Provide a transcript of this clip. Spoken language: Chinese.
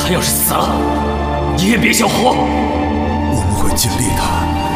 他要是死了，你也别想活。 我们会尽力的。